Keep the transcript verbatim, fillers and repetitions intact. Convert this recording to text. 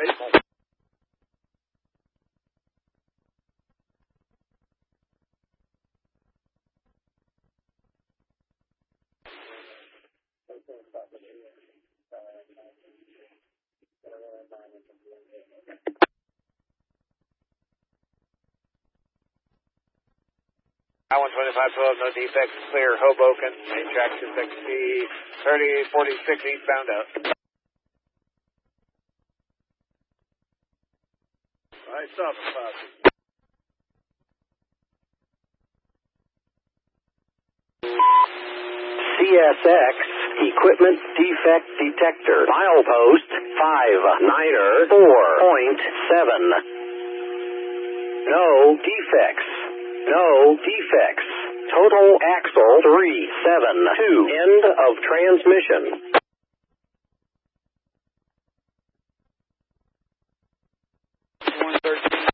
Faithful. I one twenty-five twelve, no defects, clear, Hoboken, main track two sixty, thirty forty-six eastbound out. I saw the posse. C S X, equipment defect detector, milepost five niner four point seven. No defects. No defects. Total axle three seven two. End of transmission. one thirteen.